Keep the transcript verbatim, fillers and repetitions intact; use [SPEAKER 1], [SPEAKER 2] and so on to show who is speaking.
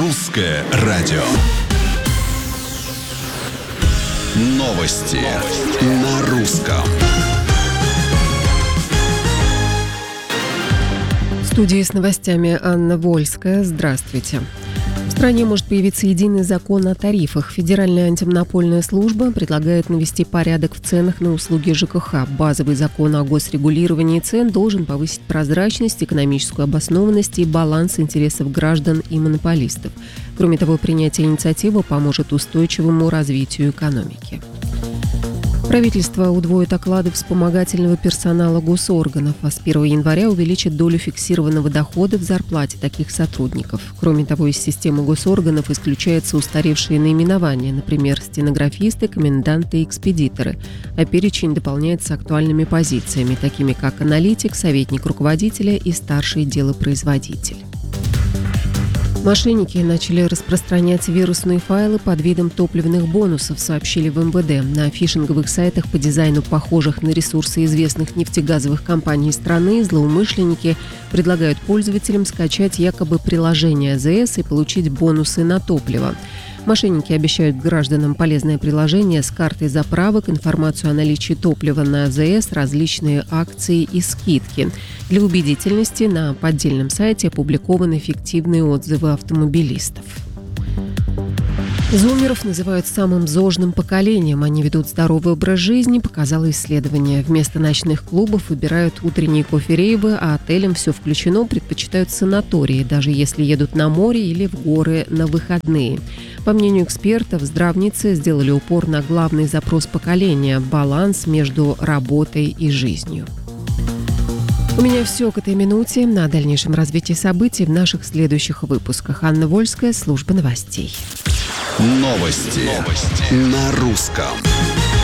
[SPEAKER 1] Русское радио. Новости на русском.
[SPEAKER 2] В студии с новостями Анна Вольская. Здравствуйте. В стране может появиться единый закон о тарифах. Федеральная антимонопольная служба предлагает навести порядок в ценах на услуги ЖКХ. Базовый закон о госрегулировании цен должен повысить прозрачность, экономическую обоснованность и баланс интересов граждан и монополистов. Кроме того, принятие инициативы поможет устойчивому развитию экономики. Правительство удвоит оклады вспомогательного персонала госорганов, а с первого января увеличит долю фиксированного дохода в зарплате таких сотрудников. Кроме того, из системы госорганов исключаются устаревшие наименования, например, стенографисты, коменданты и экспедиторы, а перечень дополняется актуальными позициями, такими как аналитик, советник руководителя и старший делопроизводитель. Мошенники начали распространять вирусные файлы под видом топливных бонусов, сообщили в эм вэ дэ. На фишинговых сайтах по дизайну, похожих на ресурсы известных нефтегазовых компаний страны, злоумышленники предлагают пользователям скачать якобы приложение а зэ эс и получить бонусы на топливо. Мошенники обещают гражданам полезное приложение с картой заправок, информацию о наличии топлива на а зэ эс, различные акции и скидки. Для убедительности на поддельном сайте опубликованы фиктивные отзывы автомобилистов. Зумеров называют самым зожным поколением. Они ведут здоровый образ жизни, показало исследование. Вместо ночных клубов выбирают утренние кофе-рейвы, а отелям все включено предпочитают санатории, даже если едут на море или в горы на выходные. По мнению экспертов, здравницы сделали упор на главный запрос поколения – баланс между работой и жизнью. У меня все к этой минуте. На дальнейшем развитии событий в наших следующих выпусках. Анна Вольская, служба новостей.
[SPEAKER 1] Новости, Новости. На русском.